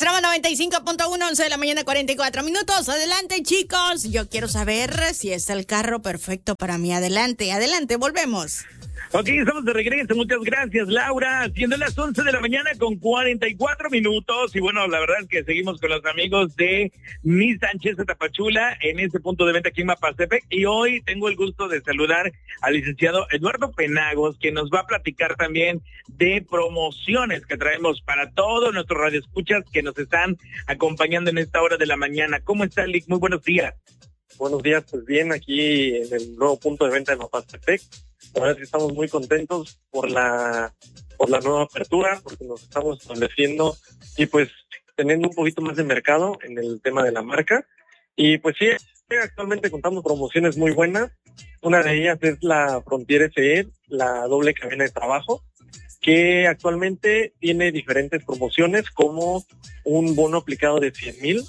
Extremo 95.1, 11 de la mañana, 44 minutos. Adelante, chicos. Yo quiero saber si es el carro perfecto para mí. Adelante, volvemos. Ok, estamos de regreso. Muchas gracias, Laura. Siendo las 11 de la mañana con 44 minutos. Y bueno, la verdad es que seguimos con los amigos de Nissan Chesa Tapachula en este punto de venta aquí en Mapastepec. Y hoy tengo el gusto de saludar al licenciado Eduardo Penagos, que nos va a platicar también de promociones que traemos para todos nuestros radioescuchas que nos están acompañando en esta hora de la mañana. ¿Cómo está, Lick? Muy buenos días. Buenos días, pues bien, aquí en el nuevo punto de venta de Mapastepec. La verdad es que estamos muy contentos por la nueva apertura, porque nos estamos estableciendo y pues teniendo un poquito más de mercado en el tema de la marca. Y pues sí, actualmente contamos promociones muy buenas. Una de ellas es la Frontier SE, la doble cabina de trabajo, que actualmente tiene diferentes promociones, como un bono aplicado de 100,000,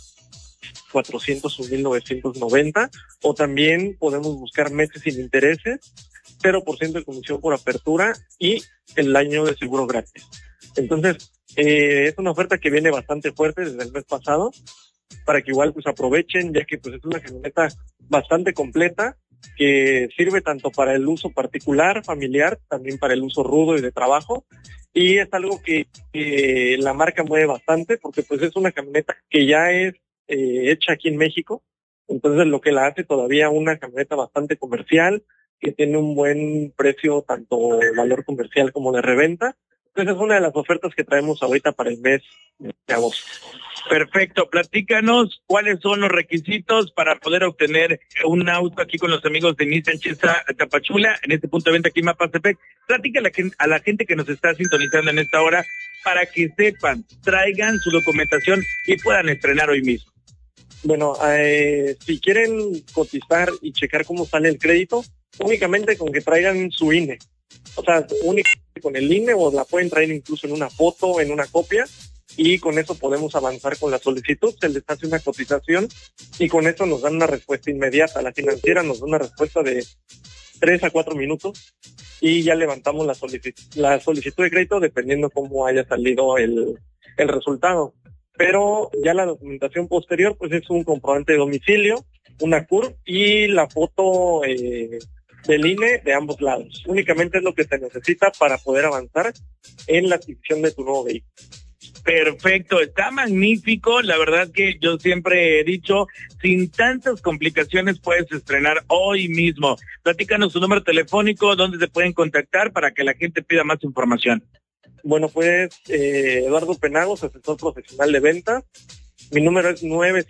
400 o 1,990, o también podemos buscar meses sin intereses, 0% de comisión por apertura y el año de seguro gratis. Entonces, es una oferta que viene bastante fuerte desde el mes pasado, para que igual pues aprovechen, ya que pues es una camioneta bastante completa, que sirve tanto para el uso particular, familiar, también para el uso rudo y de trabajo, y es algo que la marca mueve bastante, porque pues es una camioneta que ya es hecha aquí en México, entonces lo que la hace todavía una camioneta bastante comercial, que tiene un buen precio, tanto valor comercial como de reventa. Entonces es una de las ofertas que traemos ahorita para el mes de agosto. Perfecto, platícanos cuáles son los requisitos para poder obtener un auto aquí con los amigos de Nissan Chesa Tapachula en este punto de venta aquí en Mapastepec. Platícale a la gente que nos está sintonizando en esta hora para que sepan, traigan su documentación y puedan estrenar hoy mismo. Bueno, si quieren cotizar y checar cómo sale el crédito, únicamente con que traigan su INE. O sea, únicamente con el INE, o la pueden traer incluso en una foto, en una copia, y con eso podemos avanzar con la solicitud. Se les hace una cotización y con eso nos dan una respuesta inmediata. La financiera nos da una respuesta de 3 a 4 minutos y ya levantamos la solicitud de crédito dependiendo cómo haya salido el resultado. Pero ya la documentación posterior pues es un comprobante de domicilio, una CURP y la foto del INE de ambos lados. Únicamente es lo que se necesita para poder avanzar en la adquisición de tu nuevo vehículo. Perfecto, está magnífico. La verdad que yo siempre he dicho, sin tantas complicaciones puedes estrenar hoy mismo. Platícanos su número telefónico, dónde se pueden contactar para que la gente pida más información. Bueno, pues Eduardo Penagos, asesor profesional de ventas. Mi número es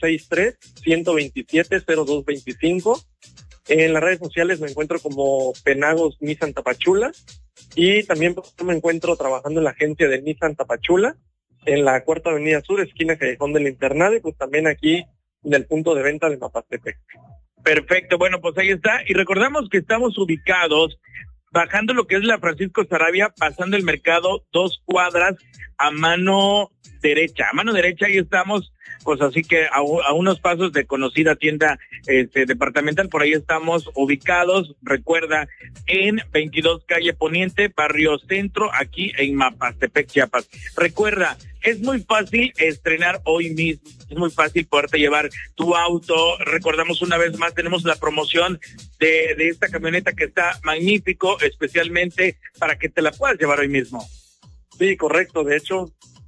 963-127-0225. En las redes sociales me encuentro como Penagos Nissan Tapachula, y también me encuentro trabajando en la agencia de Nissan Tapachula, en la 4ª Avenida Sur, esquina Callejón del Internado, y pues también aquí en el punto de venta de Mapastepec. Perfecto, bueno, pues ahí está. Y recordamos que estamos ubicados bajando lo que es la Francisco Sarabia, pasando el mercado 2 cuadras a mano derecha. A mano derecha ahí estamos, pues así que a unos pasos de conocida tienda departamental, por ahí estamos ubicados. Recuerda, en 22 calle Poniente, barrio Centro, aquí en Mapastepec, Chiapas. Recuerda, es muy fácil estrenar hoy mismo, es muy fácil poderte llevar tu auto. Recordamos una vez más, tenemos la promoción de esta camioneta que está magnífico, especialmente para que te la puedas llevar hoy mismo. Sí, correcto. De hecho,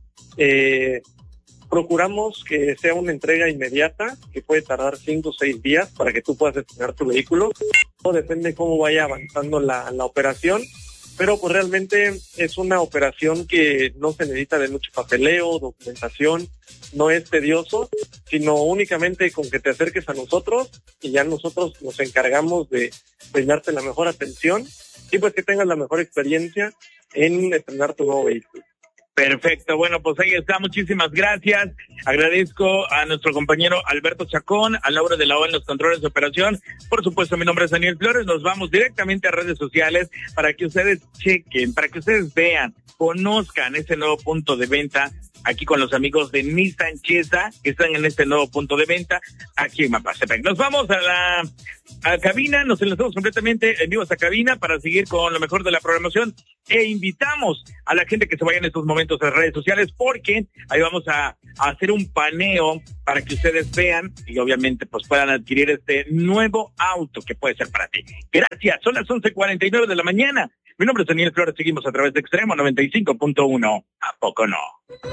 procuramos que sea una entrega inmediata, que puede tardar 5 o 6 días para que tú puedas estrenar tu vehículo. Todo depende de cómo vaya avanzando la operación, pero pues realmente es una operación que no se necesita de mucho papeleo, documentación, no es tedioso, sino únicamente con que te acerques a nosotros y ya nosotros nos encargamos de brindarte la mejor atención y pues que tengas la mejor experiencia en estrenar tu nuevo vehículo. Perfecto, bueno, pues ahí está, muchísimas gracias. Agradezco a nuestro compañero Alberto Chacón, a Laura de la O en los controles de operación. Por supuesto, mi nombre es Daniel Flores. Nos vamos directamente a redes sociales para que ustedes chequen, para que ustedes vean, conozcan ese nuevo punto de venta aquí con los amigos de Nissan Chesa, que están en este nuevo punto de venta aquí en Mapastepec. Nos vamos a la cabina, nos enlazamos completamente en vivo a esta cabina para seguir con lo mejor de la programación e invitamos a la gente que se vaya en estos momentos a las redes sociales porque ahí vamos a hacer un paneo para que ustedes vean y obviamente pues puedan adquirir este nuevo auto que puede ser para ti. Gracias, son las 11:49 de la mañana. Mi nombre es Daniel Flores, seguimos a través de Extremo 95.1. ¿A poco no?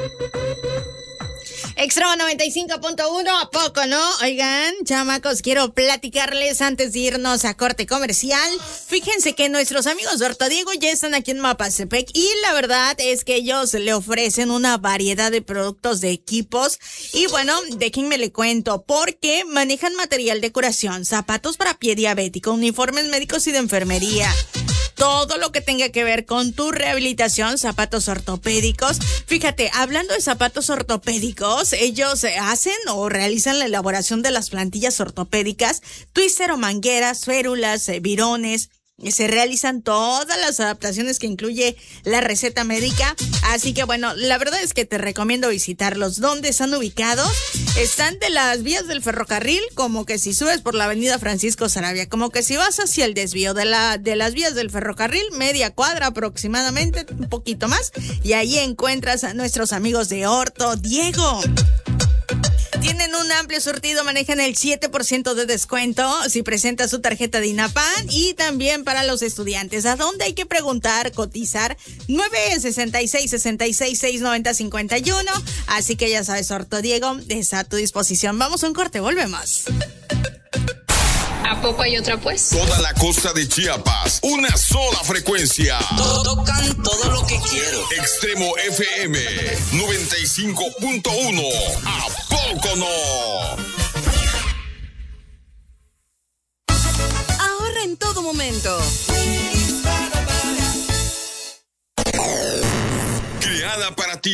Extremo 95.1, ¿a poco no? Oigan, chamacos, quiero platicarles antes de irnos a corte comercial. Fíjense que nuestros amigos de Ortodiego ya están aquí en Mapastepec y la verdad es que ellos le ofrecen una variedad de productos de equipos. Y bueno, déjenme le cuento, porque manejan material de curación, zapatos para pie diabético, uniformes médicos y de enfermería. Todo lo que tenga que ver con tu rehabilitación, zapatos ortopédicos. Fíjate, hablando de zapatos ortopédicos, ellos hacen o realizan la elaboración de las plantillas ortopédicas, twister o mangueras, férulas, virones. Se realizan todas las adaptaciones que incluye la receta médica. Así que bueno, la verdad es que te recomiendo visitarlos. ¿Dónde están ubicados? Están de las vías del ferrocarril, como que si subes por la avenida Francisco Saravia, como que si vas hacia el desvío de las vías del ferrocarril, media cuadra aproximadamente, un poquito más, y ahí encuentras a nuestros amigos de Ortodiego. Tienen un amplio surtido, manejan el 7% de descuento si presenta su tarjeta de INAPAN y también para los estudiantes. ¿A dónde hay que preguntar, cotizar? 966-66-690-51. Así que ya sabes, Ortodiego está a tu disposición. Vamos a un corte, volvemos. ¿A poco hay otra pues? Toda la costa de Chiapas, una sola frecuencia. Tocan todo lo que quiero. Extremo FM 95.1. ¿A poco no? Ahorra en todo momento. Creada para ti.